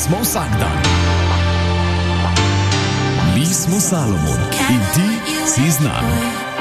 smo vsak dan. Mi smo Salomon in ti si z nami.